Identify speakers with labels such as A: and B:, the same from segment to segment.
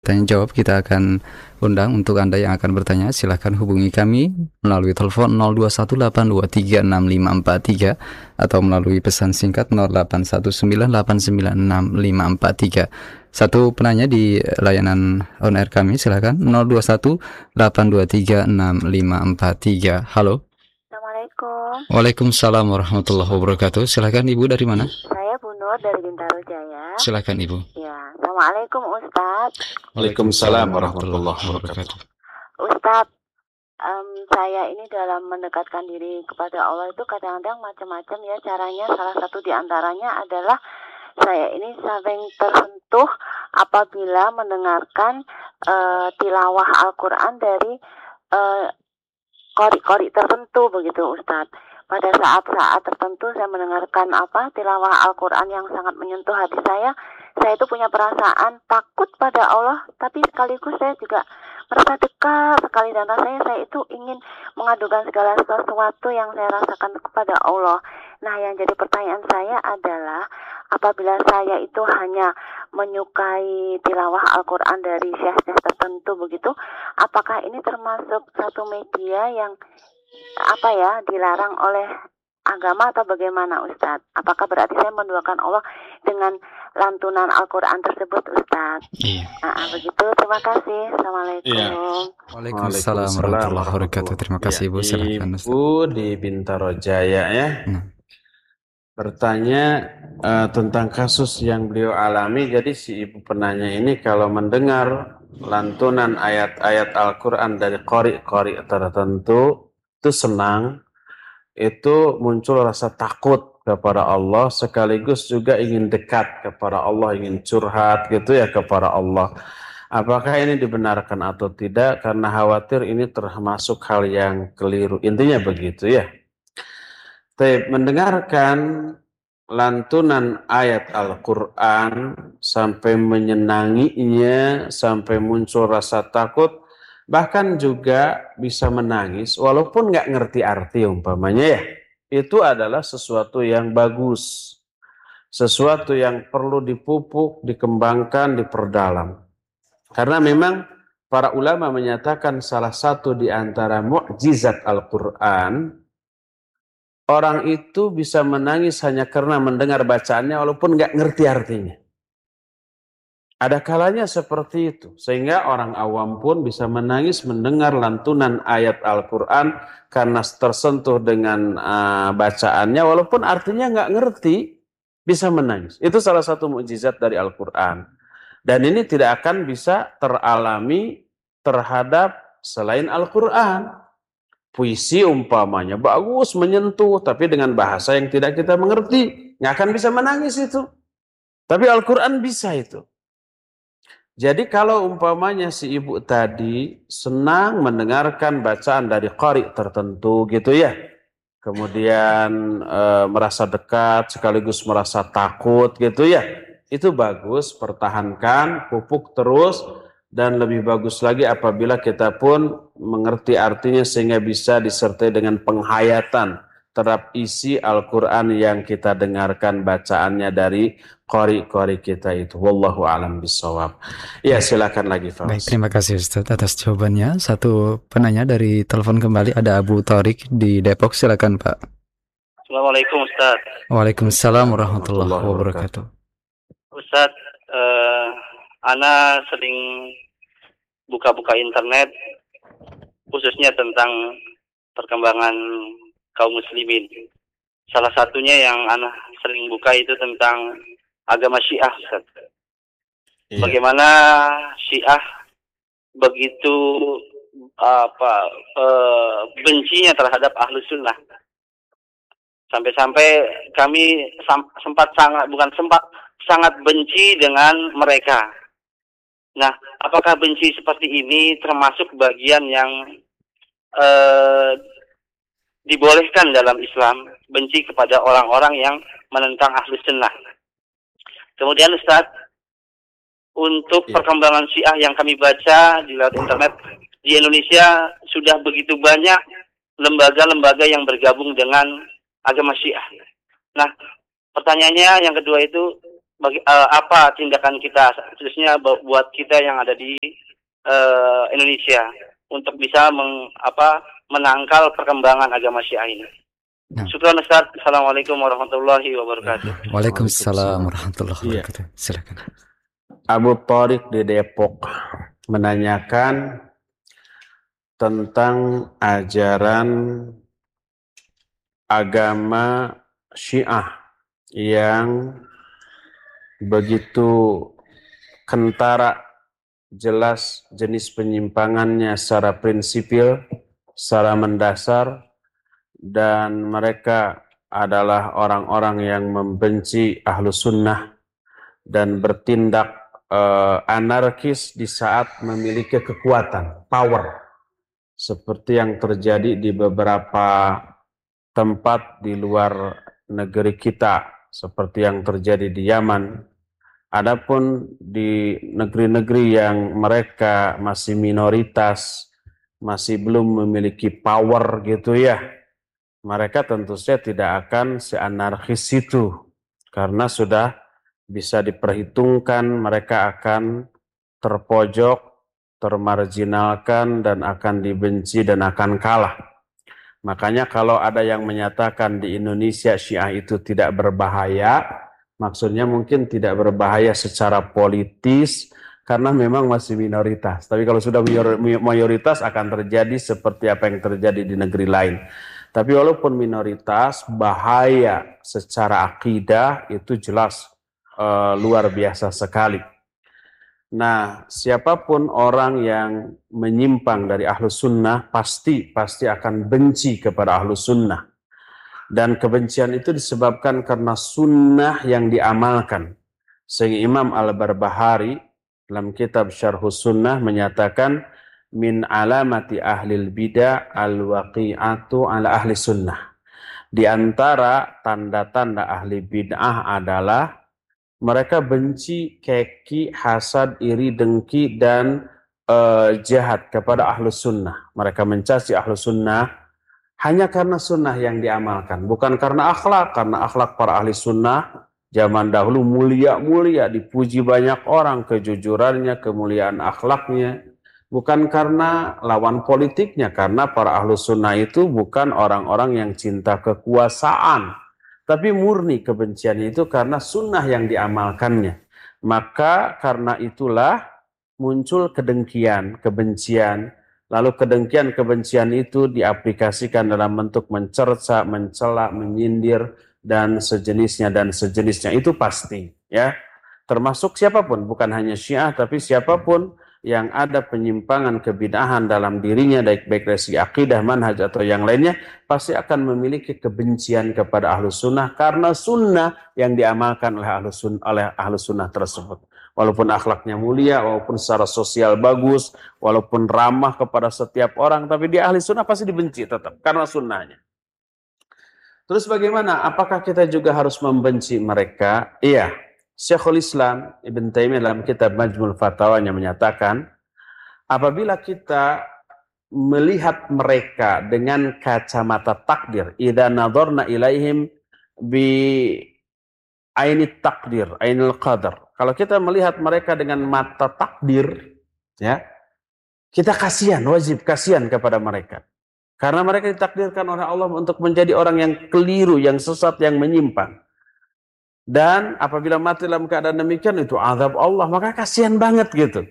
A: Tanya jawab, kita akan undang untuk Anda yang akan bertanya. Silahkan hubungi kami melalui telepon 0218236543 atau melalui pesan singkat 0819896543. Satu penanya di layanan on air kami, silahkan 0218236543. Halo.
B: Assalamualaikum.
A: Waalaikumsalam warahmatullahi wabarakatuh. Silahkan Ibu, dari mana?
B: Saya Bu Nur dari Bintaro Jaya.
A: Silahkan Ibu.
B: Ya, Assalamualaikum Ustadz.
C: Waalaikumsalam warahmatullahi wabarakatuh.
B: Ustadz, saya ini dalam mendekatkan diri kepada Allah itu kadang-kadang macam-macam ya caranya. Salah satu di antaranya adalah saya ini sering tersentuh apabila mendengarkan tilawah Al-Quran dari qori-qori tertentu begitu Ustadz. Pada saat-saat tertentu saya mendengarkan tilawah Al-Quran yang sangat menyentuh hati saya itu punya perasaan takut pada Allah, tapi sekaligus saya juga merasa dekat sekali dan rasanya saya itu ingin mengadukan segala sesuatu yang saya rasakan kepada Allah. Nah, yang jadi pertanyaan saya adalah apabila saya itu hanya menyukai tilawah Al-Quran dari syekh-syekh tertentu begitu, apakah ini termasuk satu media yang dilarang oleh agama atau bagaimana Ustadz? Apakah berarti saya menduakan Allah dengan lantunan Al-Quran tersebut Ustadz?
A: Iya.
B: Begitu, terima kasih. Assalamualaikum.
C: Iya.
A: Waalaikumsalam warahmatullahi wabarakatuh. Terima kasih Ibu. Silakan Ustaz.
C: Ibu di Bintaro Jaya ya. Bertanya tentang kasus yang beliau alami. Jadi si ibu penanya ini kalau mendengar lantunan ayat-ayat Al-Quran dari qori-qori tertentu itu senang, itu muncul rasa takut kepada Allah, sekaligus juga ingin dekat kepada Allah, ingin curhat gitu ya kepada Allah. Apakah ini dibenarkan atau tidak? Karena khawatir ini termasuk hal yang keliru. Intinya begitu ya. Mendengarkan lantunan ayat Al-Quran sampai menyenanginya, sampai muncul rasa takut, bahkan juga bisa menangis walaupun nggak ngerti arti umpamanya ya. Itu adalah sesuatu yang bagus, sesuatu yang perlu dipupuk, dikembangkan, diperdalam. Karena memang para ulama menyatakan salah satu di antara mukjizat Al-Quran, orang itu bisa menangis hanya karena mendengar bacaannya walaupun nggak ngerti artinya. Ada kalanya seperti itu, sehingga orang awam pun bisa menangis mendengar lantunan ayat Al-Quran karena tersentuh dengan bacaannya, walaupun artinya nggak ngerti, bisa menangis. Itu salah satu mukjizat dari Al-Quran. Dan ini tidak akan bisa teralami terhadap selain Al-Quran. Puisi umpamanya bagus, menyentuh, tapi dengan bahasa yang tidak kita mengerti, nggak akan bisa menangis itu. Tapi Al-Quran bisa itu. Jadi kalau umpamanya si ibu tadi senang mendengarkan bacaan dari qari tertentu gitu ya, kemudian merasa dekat sekaligus merasa takut gitu ya, itu bagus, pertahankan, pupuk terus, dan lebih bagus lagi apabila kita pun mengerti artinya sehingga bisa disertai dengan penghayatan terhadap isi Al-Quran yang kita dengarkan bacaannya dari qori-qori kita itu. Wallahu a'lam bishawab. Ya, silakan lagi Fawaz.
A: Baik, terima kasih Ustaz atas jawabannya. Satu penanya dari telepon kembali, ada Abu Tariq di Depok. Silakan Pak.
D: Assalamualaikum Ustaz.
A: Waalaikumsalam warahmatullahi wabarakatuh.
D: Ustaz, Ana sering buka-buka internet khususnya tentang perkembangan kaum muslimin. Salah satunya yang Ana sering buka itu tentang agama Syiah, Ustaz. Iya. Bagaimana Syiah begitu bencinya terhadap Ahlus Sunnah. Sampai-sampai kami sangat benci dengan mereka. Nah, apakah benci seperti ini termasuk bagian yang dibolehkan dalam Islam, benci kepada orang-orang yang menentang Ahlus Sunnah? Kemudian Ustaz, untuk perkembangan Syiah yang kami baca di lewat internet, di Indonesia sudah begitu banyak lembaga-lembaga yang bergabung dengan agama Syiah. Nah, pertanyaannya yang kedua itu, apa tindakan kita, khususnya buat kita yang ada di Indonesia untuk bisa menangkal perkembangan agama Syiah ini.
A: Nah.
D: Syukran Ustaz. Assalamualaikum warahmatullahi wabarakatuh.
A: Waalaikumsalam warahmatullahi wabarakatuh. Silakan.
C: Abu Thariq di Depok menanyakan tentang ajaran agama Syiah yang begitu kentara, jelas jenis penyimpangannya secara prinsipil, secara mendasar, dan mereka adalah orang-orang yang membenci Ahlus Sunnah dan bertindak anarkis di saat memiliki kekuatan, power, seperti yang terjadi di beberapa tempat di luar negeri kita, seperti yang terjadi di Yaman. Adapun di negeri-negeri yang mereka masih minoritas, masih belum memiliki power gitu ya, mereka tentu saja tidak akan seanarkis itu, karena sudah bisa diperhitungkan mereka akan terpojok, termarginalkan, dan akan dibenci dan akan kalah. Makanya kalau ada yang menyatakan di Indonesia Syiah itu tidak berbahaya, maksudnya mungkin tidak berbahaya secara politis karena memang masih minoritas. Tapi kalau sudah mayoritas akan terjadi seperti apa yang terjadi di negeri lain. Tapi walaupun minoritas, bahaya secara akidah itu jelas luar biasa sekali. Nah, siapapun orang yang menyimpang dari Ahlus Sunnah pasti akan benci kepada Ahlus Sunnah. Dan kebencian itu disebabkan karena sunnah yang diamalkan. Sehingga Imam Al-Barbahari dalam kitab Syarhus Sunnah menyatakan, min alamati ahlil bidah al-waqi'atu ala ahli sunnah. Di antara tanda-tanda ahli bid'ah adalah mereka benci, keki, hasad, iri, dengki, dan jahat kepada ahlus sunnah. Mereka mencaci ahlus sunnah hanya karena sunnah yang diamalkan, bukan karena akhlak para ahli sunnah zaman dahulu mulia-mulia, dipuji banyak orang, kejujurannya, kemuliaan akhlaknya, bukan karena lawan politiknya, karena para ahlus sunnah itu bukan orang-orang yang cinta kekuasaan, tapi murni kebenciannya itu karena sunnah yang diamalkannya. Maka karena itulah muncul kedengkian, kebencian. Lalu kedengkian, kebencian itu diaplikasikan dalam bentuk mencerca, mencela, menyindir, dan sejenisnya. Itu pasti, ya. Termasuk siapapun, bukan hanya Syiah, tapi siapapun yang ada penyimpangan kebid'ahan dalam dirinya, baik dari segi akidah, manhaj, atau yang lainnya, pasti akan memiliki kebencian kepada Ahlus Sunnah karena sunnah yang diamalkan oleh Ahlus Sunnah tersebut. Walaupun akhlaknya mulia, walaupun secara sosial bagus, walaupun ramah kepada setiap orang, tapi dia Ahli Sunnah pasti dibenci tetap karena sunnahnya. Terus bagaimana? Apakah kita juga harus membenci mereka? Iya. Syekhul Islam Ibn Taimiyah dalam kitab Majmul Fatawanya menyatakan, apabila kita melihat mereka dengan kacamata takdir, idza nadharna ilaihim bi ainit takdir, ainul qadar. Kalau kita melihat mereka dengan mata takdir, ya, kita wajib kasihan kepada mereka. Karena mereka ditakdirkan oleh Allah untuk menjadi orang yang keliru, yang sesat, yang menyimpang. Dan apabila mati dalam keadaan demikian, itu azab Allah, maka kasihan banget gitu.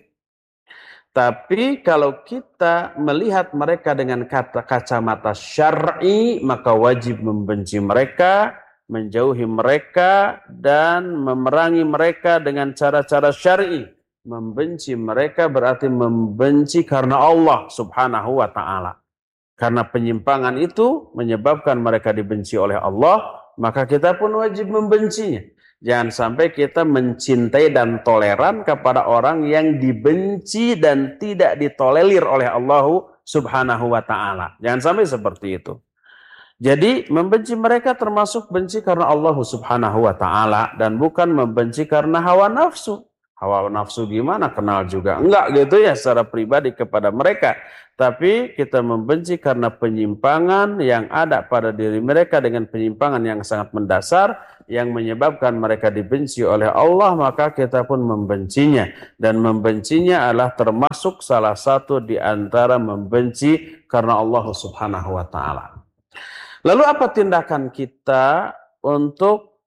C: Tapi kalau kita melihat mereka dengan kacamata syar'i, maka wajib membenci mereka, menjauhi mereka, dan memerangi mereka dengan cara-cara syar'i. Membenci mereka berarti membenci karena Allah subhanahu wa ta'ala. Karena penyimpangan itu menyebabkan mereka dibenci oleh Allah, maka kita pun wajib membencinya. Jangan sampai kita mencintai dan toleran kepada orang yang dibenci dan tidak ditolerir oleh Allah subhanahu wa ta'ala. Jangan sampai seperti itu. Jadi membenci mereka termasuk benci karena Allah subhanahu wa ta'ala dan bukan membenci karena hawa nafsu. Hawa nafsu gimana kenal juga. Enggak gitu ya secara pribadi kepada mereka. Tapi kita membenci karena penyimpangan yang ada pada diri mereka dengan penyimpangan yang sangat mendasar yang menyebabkan mereka dibenci oleh Allah, maka kita pun membencinya. Dan membencinya adalah termasuk salah satu di antara membenci karena Allah Subhanahu wa taala. Lalu apa tindakan kita untuk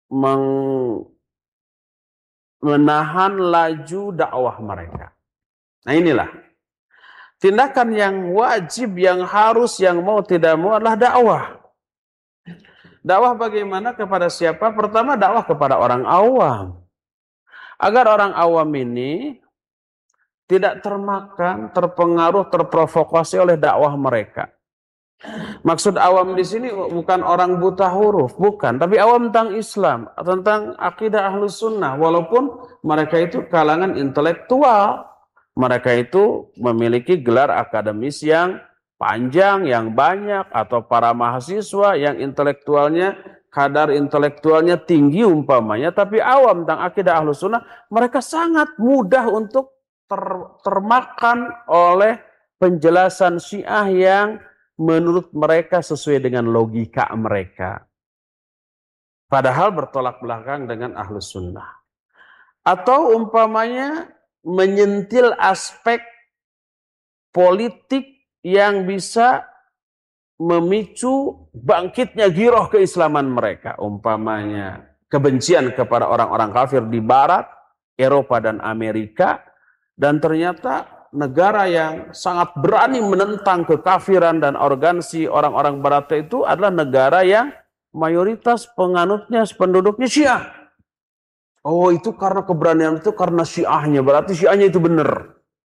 C: menahan laju dakwah mereka? Nah inilah tindakan yang wajib, yang harus, yang mau tidak mau adalah dakwah. Dakwah bagaimana kepada siapa? Pertama dakwah kepada orang awam. Agar orang awam ini tidak termakan, terpengaruh, terprovokasi oleh dakwah mereka. Maksud awam di sini bukan orang buta huruf, bukan. Tapi awam tentang Islam, tentang akidah Ahlus Sunnah. Walaupun mereka itu kalangan intelektual. Mereka itu memiliki gelar akademis yang panjang, yang banyak. Atau para mahasiswa yang intelektualnya, kadar intelektualnya tinggi umpamanya. Tapi awam tentang akidah Ahlus Sunnah, mereka sangat mudah untuk termakan oleh penjelasan Syiah yang menurut mereka sesuai dengan logika mereka. Padahal bertolak belakang dengan Ahlus Sunnah. Atau umpamanya menyentil aspek politik yang bisa memicu bangkitnya giroh keislaman mereka. Umpamanya kebencian kepada orang-orang kafir di Barat, Eropa dan Amerika. Dan ternyata negara yang sangat berani menentang kekafiran dan arogansi orang-orang Barat itu adalah negara yang mayoritas penganutnya, penduduknya Syiah. Oh itu karena keberanian itu karena Syiahnya, berarti Syiahnya itu benar.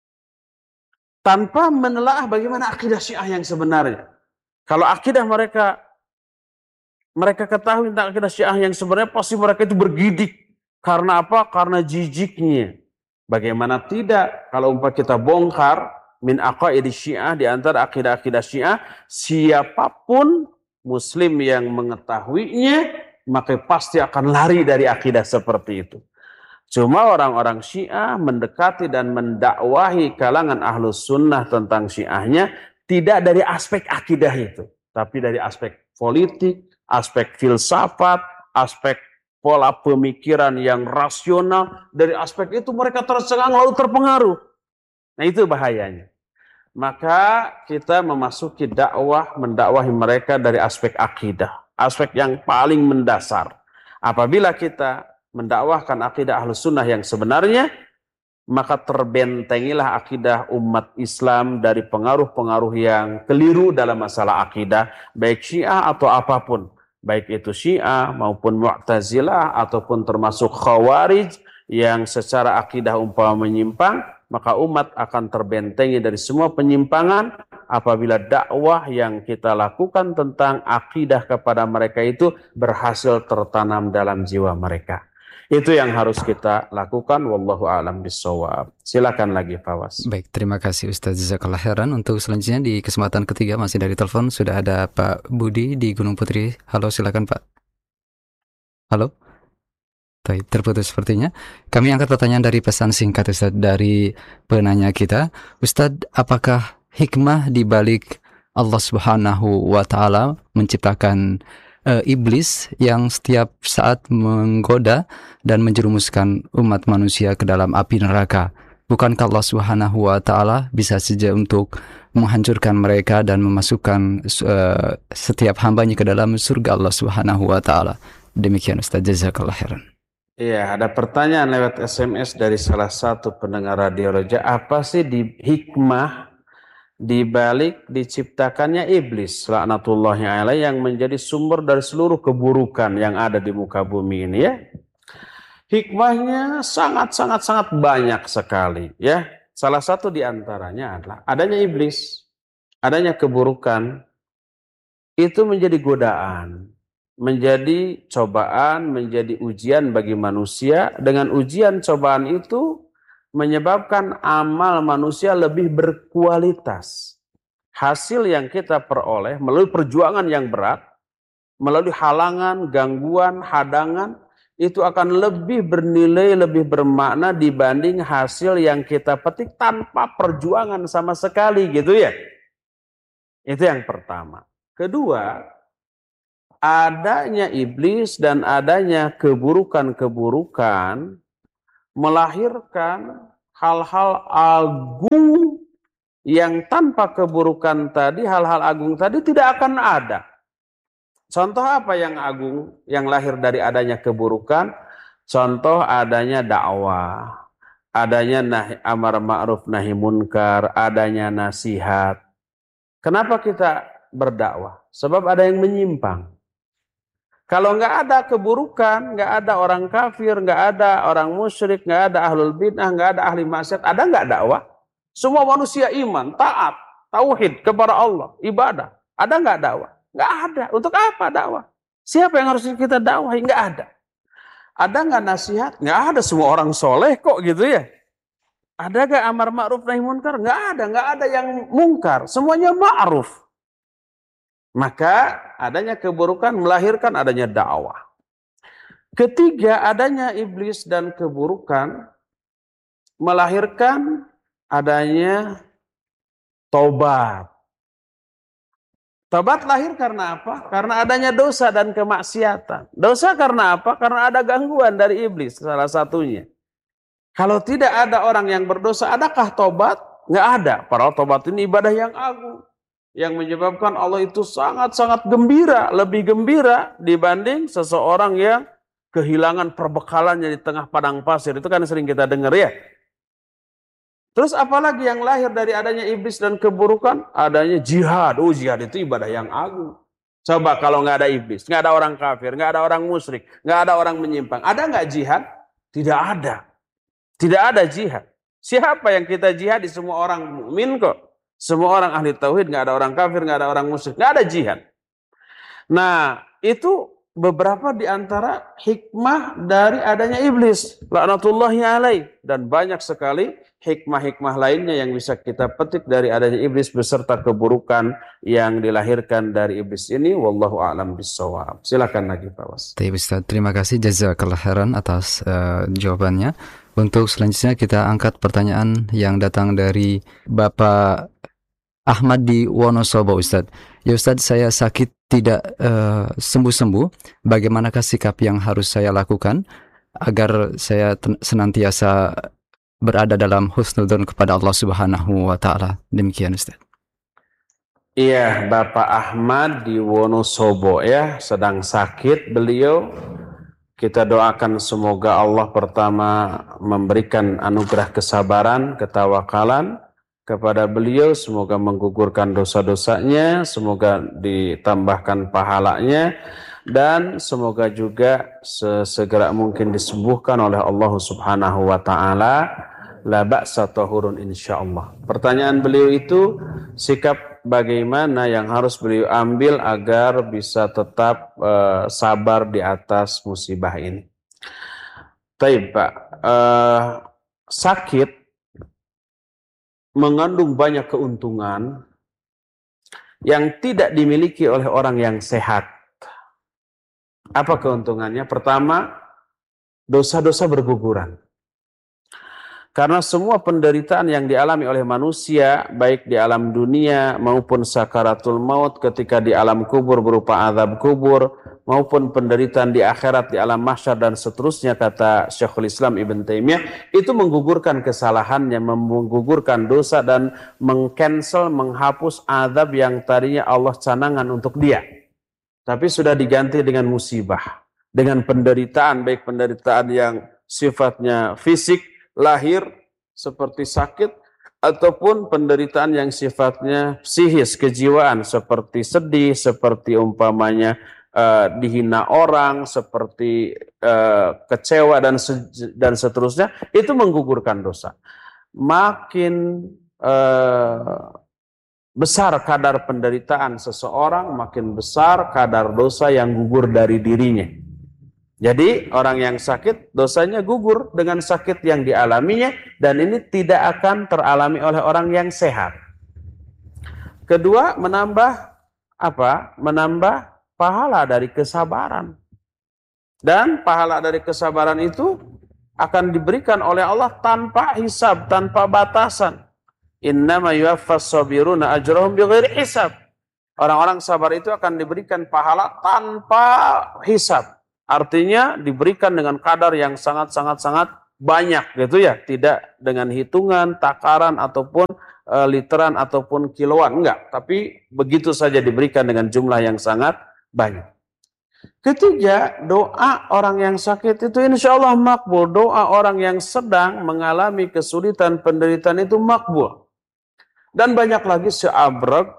C: Tanpa menelaah bagaimana akidah Syiah yang sebenarnya. Kalau akidah mereka ketahui tentang akidah Syiah yang sebenarnya, pasti mereka itu bergidik. Karena apa? Karena jijiknya. Bagaimana tidak kalau umpah kita bongkar min aqaid Syiah, di antara akidah-akidah Syiah, siapapun muslim yang mengetahuinya maka pasti akan lari dari akidah seperti itu. Cuma orang-orang Syiah mendekati dan mendakwahi kalangan Ahlus Sunnah tentang Syiahnya tidak dari aspek akidah itu, tapi dari aspek politik, aspek filsafat, aspek pola pemikiran yang rasional. Dari aspek itu mereka tercengang lalu terpengaruh. Nah itu bahayanya. Maka kita memasuki dakwah, mendakwahi mereka dari aspek akidah. Aspek yang paling mendasar. Apabila kita mendakwahkan akidah Ahlus Sunnah yang sebenarnya, maka terbentengilah akidah umat Islam dari pengaruh-pengaruh yang keliru dalam masalah akidah, baik Syiah atau apapun. Baik itu Syiah maupun Mu'tazilah ataupun termasuk Khawarij yang secara akidah umpama menyimpang, maka umat akan terbentengi dari semua penyimpangan apabila dakwah yang kita lakukan tentang akidah kepada mereka itu berhasil tertanam dalam jiwa mereka. Itu yang harus kita lakukan. Wallahu a'lam bishawab. Silakan lagi Fawas.
A: Baik, terima kasih Ustaz Jazakallah khairan. Untuk selanjutnya di kesempatan ketiga masih dari telepon sudah ada Pak Budi di Gunung Putri. Halo, silakan Pak. Halo. Terputus sepertinya. Kami angkat pertanyaan dari pesan singkat Ustaz dari penanya kita. Ustaz, apakah hikmah di balik Allah Subhanahu wa taala menciptakan iblis yang setiap saat menggoda dan menjerumuskan umat manusia ke dalam api neraka? Bukankah Allah Subhanahu wa taala bisa saja untuk menghancurkan mereka dan memasukkan setiap hambanya ke dalam surga Allah Subhanahu wa taala? Demikian Ustaz, jazakallah khairan.
C: Iya, ada pertanyaan lewat SMS dari salah satu pendengar Radio Roja. Apa sih hikmah di balik diciptakannya iblis laknatullahi alaih yang menjadi sumber dari seluruh keburukan yang ada di muka bumi ini ya? Hikmahnya sangat banyak sekali ya. Salah satu di antaranya adalah adanya iblis, adanya keburukan itu menjadi godaan, menjadi cobaan, menjadi ujian bagi manusia. Dengan ujian cobaan itu menyebabkan amal manusia lebih berkualitas. Hasil yang kita peroleh melalui perjuangan yang berat, melalui halangan, gangguan, hadangan, itu akan lebih bernilai, lebih bermakna dibanding hasil yang kita petik tanpa perjuangan sama sekali gitu ya. Itu yang pertama. Kedua, adanya iblis dan adanya keburukan-keburukan melahirkan hal-hal agung yang tanpa keburukan tadi, hal-hal agung tadi tidak akan ada. Contoh apa yang agung yang lahir dari adanya keburukan? Contoh adanya dakwah, adanya amar ma'ruf nahi munkar, adanya nasihat. Kenapa kita berdakwah? Sebab ada yang menyimpang. Kalau nggak ada keburukan, nggak ada orang kafir, nggak ada orang musyrik, nggak ada ahlul bid'ah, nggak ada ahli maksiat, ada nggak dakwah? Semua manusia iman, taat, tauhid kepada Allah, ibadah. Ada nggak dakwah? Nggak ada. Untuk apa dakwah? Siapa yang harus kita dakwahi? Nggak ada. Ada nggak nasihat? Nggak ada. Semua orang soleh kok gitu ya. Ada nggak amar ma'ruf nahi munkar? Nggak ada. Nggak ada yang mungkar. Semuanya ma'ruf. Maka adanya keburukan melahirkan adanya dakwah. Ketiga, adanya iblis dan keburukan melahirkan adanya taubat. Taubat lahir karena apa? Karena adanya dosa dan kemaksiatan. Dosa karena apa? Karena ada gangguan dari iblis, salah satunya. Kalau tidak ada orang yang berdosa, adakah taubat? Nggak ada. Padahal taubat ini ibadah yang agung. Yang menyebabkan Allah itu sangat-sangat gembira. Lebih gembira dibanding seseorang yang kehilangan perbekalannya di tengah padang pasir. Itu kan sering kita dengar ya. Terus apalagi yang lahir dari adanya iblis dan keburukan? Adanya jihad. Oh, jihad itu ibadah yang agung. Coba kalau nggak ada iblis, nggak ada orang kafir, nggak ada orang musyrik, nggak ada orang menyimpang. Ada nggak jihad? Tidak ada. Tidak ada jihad. Siapa yang kita jihad? Di semua orang mukmin kok. Semua orang ahli tauhid, nggak ada orang kafir, nggak ada orang musyrik, nggak ada jihad. Nah, itu beberapa di antara hikmah dari adanya iblis. Laknatullahi alaih. Dan banyak sekali hikmah-hikmah lainnya yang bisa kita petik dari adanya iblis beserta keburukan yang dilahirkan dari iblis ini. Wallahu a'lam bishawab. Silakan lagi Pak Was.
A: Ustaz, terima kasih jazakallah khairan atas jawabannya. Untuk selanjutnya kita angkat pertanyaan yang datang dari Bapak Ahmad di Wonosobo, Ustaz. Ya Ustaz, saya sakit tidak sembuh-sembuh. Bagaimanakah sikap yang harus saya lakukan agar saya senantiasa berada dalam husnudzon kepada Allah Subhanahu wa taala? Demikian Ustaz.
C: Iya, Bapak Ahmad di Wonosobo ya, sedang sakit beliau. Kita doakan semoga Allah pertama memberikan anugerah kesabaran, ketawakalan kepada beliau, semoga menggugurkan dosa-dosanya, semoga ditambahkan pahalanya, dan semoga juga sesegera mungkin disembuhkan oleh Allah Subhanahu wa taala. La ba'sa tahurun insyaallah. Pertanyaan beliau itu, sikap bagaimana yang harus beliau ambil agar bisa tetap sabar di atas musibah ini. Baik Pak, sakit mengandung banyak keuntungan yang tidak dimiliki oleh orang yang sehat. Apa keuntungannya? Pertama, dosa-dosa berguguran. Karena semua penderitaan yang dialami oleh manusia, baik di alam dunia maupun sakaratul maut ketika di alam kubur berupa azab kubur, maupun penderitaan di akhirat di alam mahsyar dan seterusnya, kata Syekhul Islam Ibn Taimiyah, itu menggugurkan kesalahannya, menggugurkan dosa dan mengcancel, menghapus azab yang tadinya Allah canangkan untuk dia. Tapi sudah diganti dengan musibah, dengan penderitaan, baik penderitaan yang sifatnya fisik, lahir seperti sakit, ataupun penderitaan yang sifatnya psikis, kejiwaan, seperti sedih, seperti umpamanya dihina orang, seperti kecewa dan seterusnya, itu menggugurkan dosa. Makin besar kadar penderitaan seseorang, makin besar kadar dosa yang gugur dari dirinya. Jadi orang yang sakit dosanya gugur dengan sakit yang dialaminya, dan ini tidak akan teralami oleh orang yang sehat. Kedua, menambah apa? Menambah pahala dari kesabaran. Dan pahala dari kesabaran itu akan diberikan oleh Allah tanpa hisab, tanpa batasan. Innama yuwaffas sabiruna ajrahum bighairi hisab. Orang-orang sabar itu akan diberikan pahala tanpa hisab. Artinya diberikan dengan kadar yang sangat banyak gitu ya. Tidak dengan hitungan, takaran ataupun literan ataupun kiloan. Enggak. Tapi begitu saja diberikan dengan jumlah yang sangat banyak. Ketiga, doa orang yang sakit itu insya Allah makbul. Doa orang yang sedang mengalami kesulitan, penderitaan itu makbul. Dan banyak lagi seabrek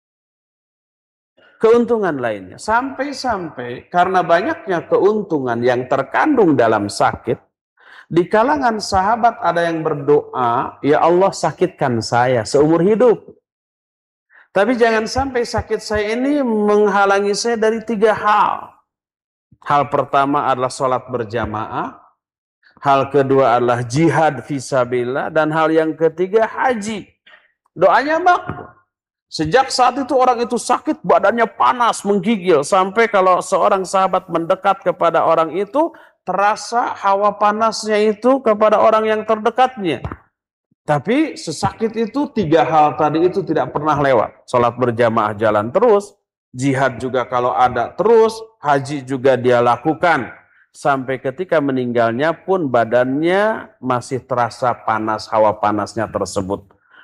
C: keuntungan lainnya. Sampai-sampai karena banyaknya keuntungan yang terkandung dalam sakit, di kalangan sahabat ada yang berdoa, ya Allah sakitkan saya seumur hidup. Tapi jangan sampai sakit saya ini menghalangi saya dari 3 hal. Hal pertama adalah sholat berjamaah. Hal kedua adalah jihad fisabilillah. Dan hal yang ketiga haji. Doanya makbul. Sejak saat itu orang itu sakit, badannya panas, menggigil. Sampai kalau seorang sahabat mendekat kepada orang itu, terasa hawa panasnya itu kepada orang yang terdekatnya. Tapi sesakit itu 3 hal tadi itu tidak pernah lewat. Sholat berjamaah jalan terus, jihad juga kalau ada terus, haji juga dia lakukan. Sampai ketika meninggalnya pun badannya masih terasa panas, hawa panasnya tersebut.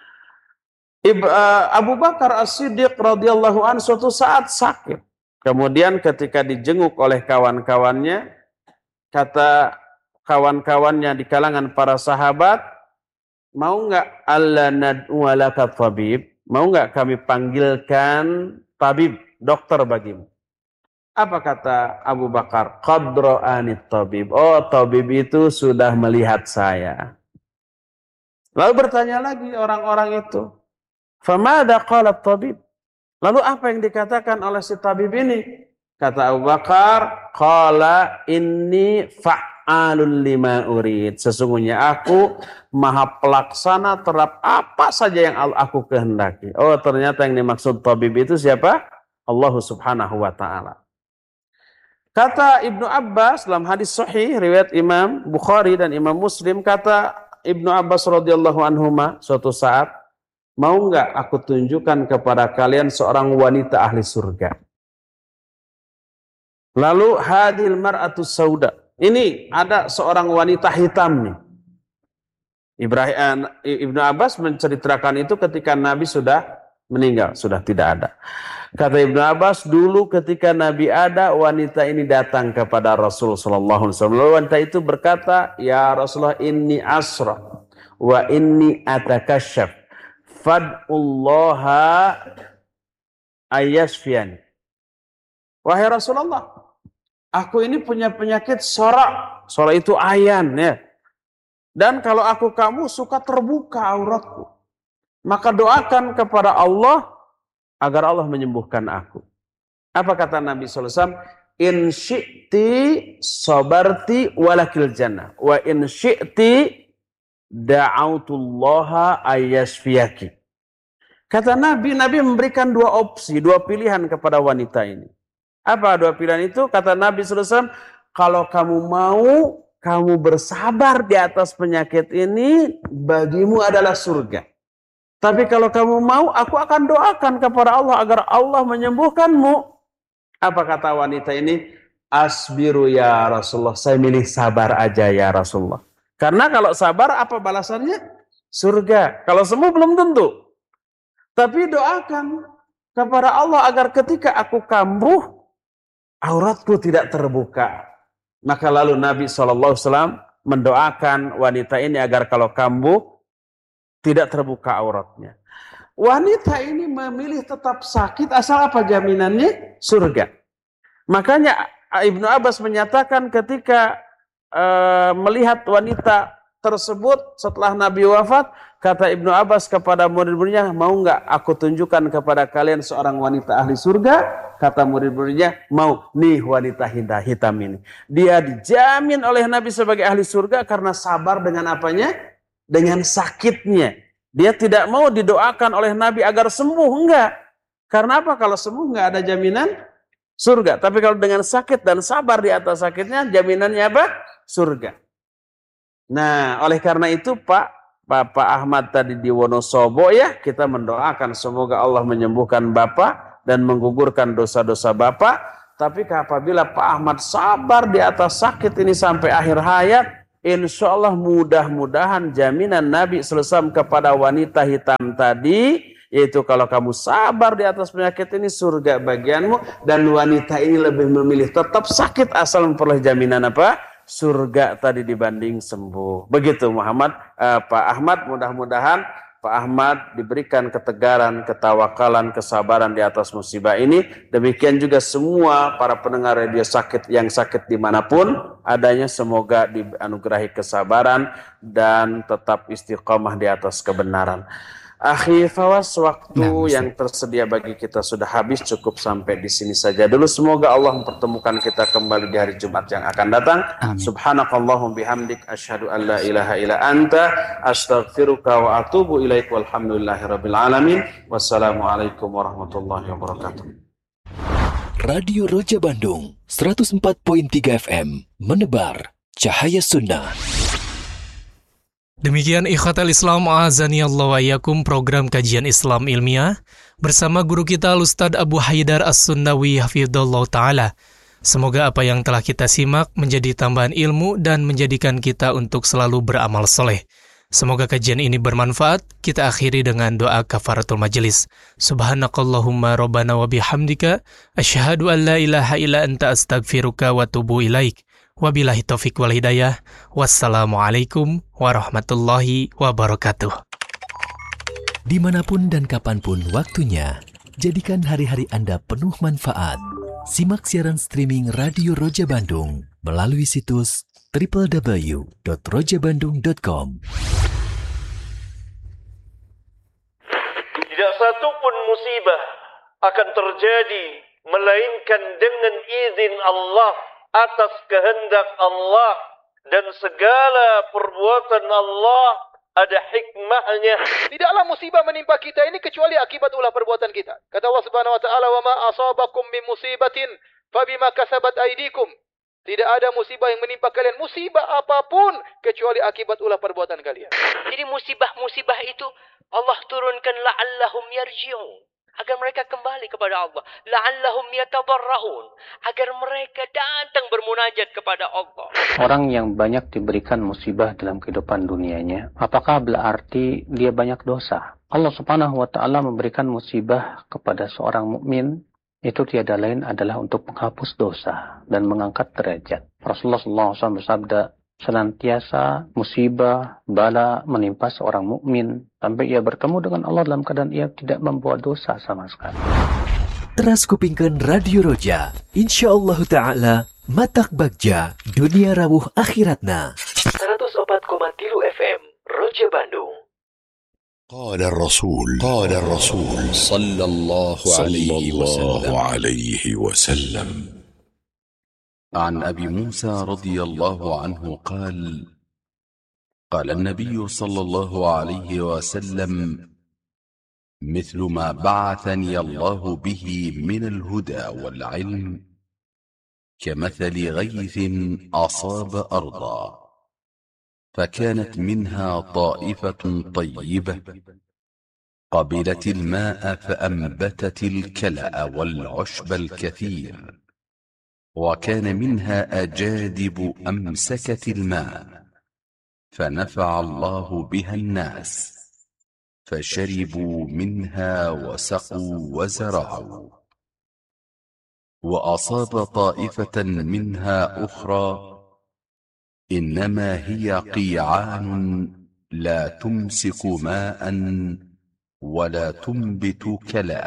C: Abu Bakar As-Siddiq radhiyallahu anhu suatu saat sakit. Kemudian ketika dijenguk oleh kawan-kawannya, kata kawan-kawannya di kalangan para sahabat, mau nggak alla nad'u laka tabib? Mau nggak kami panggilkan tabib, dokter bagimu? Apa kata Abu Bakar? Qad ra'anit tabib. Oh, tabib itu sudah melihat saya. Lalu bertanya lagi orang-orang itu, famada qala tabib? Lalu apa yang dikatakan oleh si tabib ini? Kata Abu Bakar, qala inni fa'alun lima urid. Sesungguhnya aku maha pelaksana terhadap apa saja yang aku kehendaki. Oh, ternyata yang dimaksud tabib itu siapa? Allah Subhanahu wa taala. Kata Ibnu Abbas dalam hadis sahih riwayat Imam Bukhari dan Imam Muslim, kata Ibnu Abbas radhiyallahu anhuma suatu saat, mau enggak aku tunjukkan kepada kalian seorang wanita ahli surga? Lalu hadil mar'atus sauda. Ini ada seorang wanita hitam nih. Ibnu Abbas menceritakan itu ketika Nabi sudah meninggal, sudah tidak ada. Kata Ibnu Abbas, dulu ketika Nabi ada, wanita ini datang kepada Rasul sallallahu alaihi wasallam. Wanita itu berkata, "Ya Rasulullah, inni asra wa inni atakasyaf. Fad'ullaha ayyashfiyani." Wahai Rasulullah, aku ini punya penyakit sorak. Sorak itu ayan ya. Dan kalau kamu suka terbuka auratku, maka doakan kepada Allah agar Allah menyembuhkan aku. Apa kata Nabi SAW? In syi'ti sabarti walakil jannah. Wa in syi'ti da'autullaha ayyashfiyaki. Kata Nabi memberikan 2 opsi, 2 pilihan kepada wanita ini. Apa 2 pilihan itu? Kata Nabi SAW, kalau kamu mau, kamu bersabar di atas penyakit ini, bagimu adalah surga. Tapi kalau kamu mau, aku akan doakan kepada Allah agar Allah menyembuhkanmu. Apa kata wanita ini? Asbiru ya Rasulullah, saya milih sabar aja ya Rasulullah. Karena kalau sabar apa balasannya? Surga. Kalau sembuh belum tentu. Tapi doakan kepada Allah agar ketika aku kambuh, auratku tidak terbuka. Maka lalu Nabi SAW mendoakan wanita ini agar kalau kambuh, tidak terbuka auratnya. Wanita ini memilih tetap sakit asal apa jaminannya? Surga. Makanya Ibnu Abbas menyatakan ketika melihat wanita tersebut setelah Nabi wafat, kata Ibnu Abbas kepada murid-muridnya, mau nggak aku tunjukkan kepada kalian seorang wanita ahli surga? Kata murid-muridnya, mau. Nih wanita hitam ini. Dia dijamin oleh Nabi sebagai ahli surga karena sabar dengan apanya? Dengan sakitnya. Dia tidak mau didoakan oleh Nabi agar sembuh. Enggak. Karena apa? Kalau sembuh enggak ada jaminan Surga. Tapi kalau dengan sakit dan sabar di atas sakitnya, jaminannya apa? Surga. Nah, oleh karena itu Bapak Ahmad tadi di Wonosobo ya, kita mendoakan semoga Allah menyembuhkan Bapak dan menggugurkan dosa-dosa Bapak. Tapi apabila Pak Ahmad sabar di atas sakit ini sampai akhir hayat, insya Allah mudah-mudahan jaminan Nabi SAW kepada wanita hitam tadi, yaitu kalau kamu sabar di atas penyakit ini, surga bagianmu. Dan wanita ini lebih memilih tetap sakit asal memperoleh jaminan apa? Surga tadi dibanding sembuh. Begitu Pak Ahmad, mudah-mudahan Pak Ahmad diberikan ketegaran, ketawakalan, kesabaran di atas musibah ini. Demikian juga semua para pendengar radio sakit yang sakit dimanapun adanya, semoga dianugerahi kesabaran dan tetap istiqamah di atas kebenaran. Akhi Fawaz, waktu yang tersedia bagi kita sudah habis, cukup sampai di sini saja dulu. Semoga Allah mempertemukan kita kembali di hari Jumat yang akan datang. Subhanakallahum bihamdik asyhadu an la ilaha illa anta astaghfiruka wa atubu ilaik walhamdulillahirabbil alamin. Wassalamualaikum warahmatullahi wabarakatuh.
E: Radio Roja Bandung 104.3 FM menebar cahaya sunnah.
F: Demikian ikhwatal Islam a'azaniyallahu wa iyyakum, program kajian Islam ilmiah bersama guru kita Ustadz Abu Haidar As-Sunnawi hafidhallahu taala. Semoga apa yang telah kita simak menjadi tambahan ilmu dan menjadikan kita untuk selalu beramal soleh. Semoga kajian ini bermanfaat. Kita akhiri dengan doa kafaratul majelis. Subhanakallahumma rabbana wa bihamdika asyhadu an la ilaha illa anta astaghfiruka wa atubu ilaik. Wabillahi taufik wal hidayah. Wassalamualaikum warahmatullahi wabarakatuh.
E: Dimanapun dan kapanpun waktunya, jadikan hari-hari Anda penuh manfaat. Simak siaran streaming Radio Roja Bandung melalui situs www.rojabandung.com.
G: Tidak satu pun musibah akan terjadi melainkan dengan izin Allah, atas kehendak Allah, dan segala perbuatan Allah ada hikmahnya. Tidaklah musibah menimpa kita ini kecuali akibat ulah perbuatan kita. Kata Allah Subhanahu wa taala, "Wa ma asabakum min musibatin fabima kasabat aydikum." Tidak ada musibah yang menimpa kalian, musibah apapun, kecuali akibat ulah perbuatan kalian.
H: Jadi musibah-musibah itu Allah turunkan la'allahum yarji'un, agar mereka kembali kepada Allah. La'allahum yatadarra'un, agar mereka datang bermunajat kepada Allah.
I: Orang yang banyak diberikan musibah dalam kehidupan dunianya, apakah berarti dia banyak dosa? Allah Subhanahu wa taala memberikan musibah kepada seorang mukmin itu tiada lain adalah untuk menghapus dosa dan mengangkat derajat. Rasulullah SAW bersabda, senantiasa musibah, bala menimpa seorang mukmin sampai ia bertemu dengan Allah dalam keadaan ia tidak membawa dosa sama sekali.
E: Teras kupingkan Radio Roja, insyaallah ta'ala matak bagja dunia rawuh akhiratna.
G: 104,3 FM Roja Bandung.
J: قال الرسول صلى الله عليه وسلم عن أبي موسى رضي الله عنه قال قال النبي صلى الله عليه وسلم مثل ما بعثني الله به من الهدى والعلم كمثل غيث أصاب أرضا فكانت منها طائفة طيبة قبلت الماء فأنبتت الكلأ والعشب الكثير وكان منها أجادب أمسكت الماء فنفع الله بها الناس فشربوا منها وسقوا وزرعوا وأصاب طائفة منها أخرى إنما هي قيعان لا تمسك ماء ولا تنبت كلأ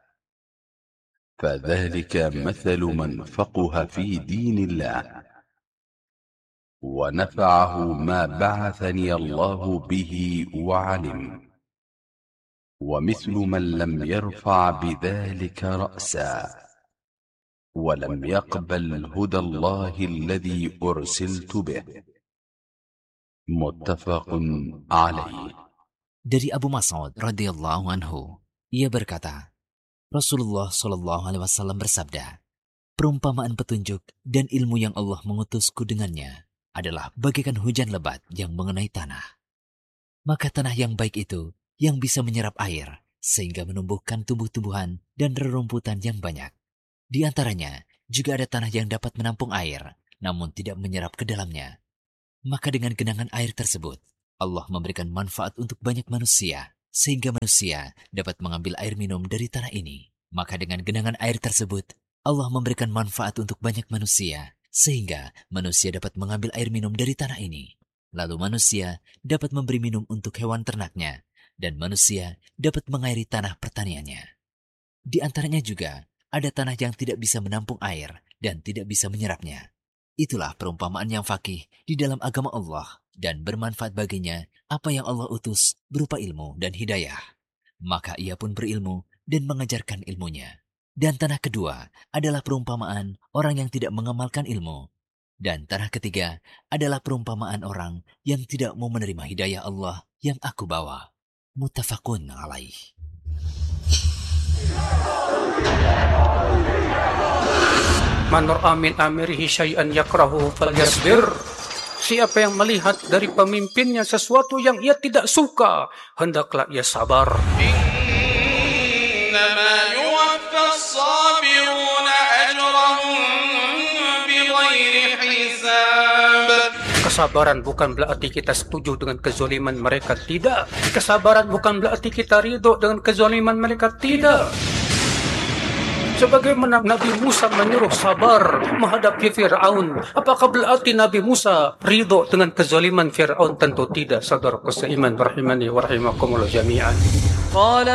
J: فذلك مثل من فقه في دين الله ونفعه ما بعثني الله به وعلم ومثل من لم يرفع بذلك رأسا ولم يقبل هدى الله الذي أرسلت به متفق عليه.
K: Dari Abu Mas'ud radhiyallahu anhu, ia berkata, Rasulullah SAW bersabda, perumpamaan petunjuk dan ilmu yang Allah mengutusku dengannya adalah bagaikan hujan lebat yang mengenai tanah. Maka tanah yang baik itu yang bisa menyerap air sehingga menumbuhkan tumbuh-tumbuhan dan rerumputan yang banyak. Di antaranya juga ada tanah yang dapat menampung air namun tidak menyerap ke dalamnya. Maka dengan genangan air tersebut Allah memberikan manfaat untuk banyak manusia sehingga manusia dapat mengambil air minum dari tanah ini. Maka dengan genangan air tersebut Allah memberikan manfaat untuk banyak manusia, sehingga manusia dapat mengambil air minum dari tanah ini. Lalu manusia dapat memberi minum untuk hewan ternaknya, dan manusia dapat mengairi tanah pertaniannya. Di antaranya juga ada tanah yang tidak bisa menampung air dan tidak bisa menyerapnya. Itulah perumpamaan yang fakih di dalam agama Allah, dan bermanfaat baginya apa yang Allah utus berupa ilmu dan hidayah. Maka ia pun berilmu dan mengajarkan ilmunya. Dan tanah kedua adalah perumpamaan orang yang tidak mengamalkan ilmu. Dan tanah ketiga adalah perumpamaan orang yang tidak mau menerima hidayah Allah yang aku bawa. Muttafaqun alaih.
L: Man ra'a min amirihi syai'an yakrahu falyasbir. Siapa yang melihat dari pemimpinnya sesuatu yang ia tidak suka, hendaklah ia sabar. Kesabaran bukan berarti kita setuju dengan kezaliman mereka, tidak. Kesabaran bukan berarti kita ridho dengan kezaliman mereka, tidak. Sebagaimana Nabi Musa menyuruh sabar menghadapi Fir'aun, apakah berarti Nabi Musa ridho dengan kezaliman Fir'aun? Tentu tidak. Saudara seiman rahimani wa rahimakumullah jami'an.